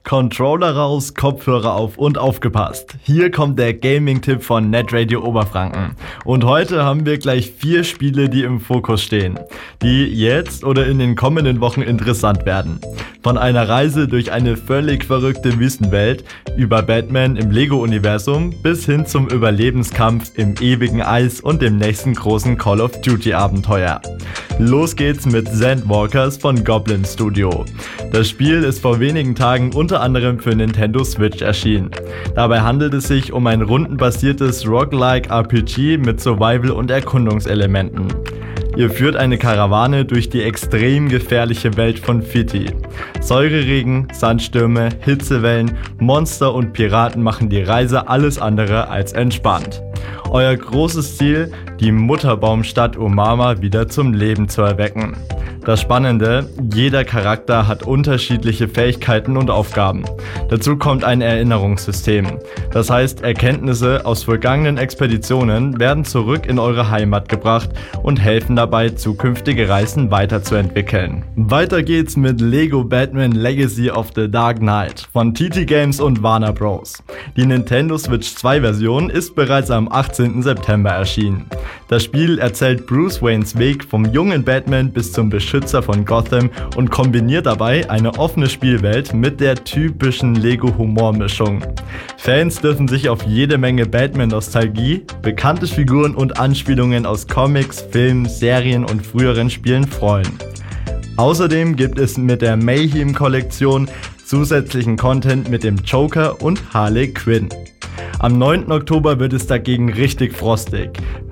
Controller raus, Kopfhörer auf und aufgepasst. Hier kommt der Gaming-Tipp von NetRadio Oberfranken. Und heute haben wir gleich 4 Spiele, die im Fokus stehen, die jetzt oder in den kommenden Wochen interessant werden. Von einer Reise durch eine völlig verrückte Wüstenwelt, über Batman im Lego-Universum bis hin zum Überlebenskampf im ewigen Eis und dem nächsten großen Call of Duty-Abenteuer. Los geht's mit Sandwalkers von Goblin Studio. Das Spiel ist vor wenigen Tagen unter anderem für Nintendo Switch erschienen. Dabei handelt es sich um ein rundenbasiertes Roguelike RPG mit Survival- und Erkundungselementen. Ihr führt eine Karawane durch die extrem gefährliche Welt von Fiti. Säureregen, Sandstürme, Hitzewellen, Monster und Piraten machen die Reise alles andere als entspannt. Euer großes Ziel, die Mutterbaumstadt Umama wieder zum Leben zu erwecken. Das Spannende, jeder Charakter hat unterschiedliche Fähigkeiten und Aufgaben. Dazu kommt ein Erinnerungssystem. Das heißt, Erkenntnisse aus vergangenen Expeditionen werden zurück in eure Heimat gebracht und helfen dabei, zukünftige Reisen weiterzuentwickeln. Weiter geht's mit Lego Batman Legacy of the Dark Knight von TT Games und Warner Bros. Die Nintendo Switch 2 Version ist bereits am 18. September erschienen. Das Spiel erzählt Bruce Waynes Weg vom jungen Batman bis zum Beschützer von Gotham und kombiniert dabei eine offene Spielwelt mit der typischen Lego-Humor-Mischung. Fans dürfen sich auf jede Menge Batman-Nostalgie, bekannte Figuren und Anspielungen aus Comics, Filmen, Serien und früheren Spielen freuen. Außerdem gibt es mit der Mayhem-Kollektion zusätzlichen Content mit dem Joker und Harley Quinn. Am 9. Oktober wird es dagegen richtig frostig.